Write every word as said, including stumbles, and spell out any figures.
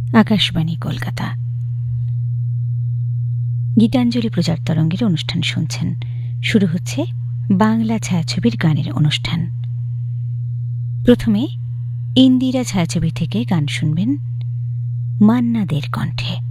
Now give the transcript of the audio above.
আকাশবাণী কলকাতা। গীতাঞ্জলি প্রচার তরঙ্গের অনুষ্ঠান শুনছেন। শুরু হচ্ছে বাংলা ছায়াছবির গানের অনুষ্ঠান। প্রথমে ইন্দিরা ছায়াছবি থেকে গান শুনবেন মান্না দের কণ্ঠে।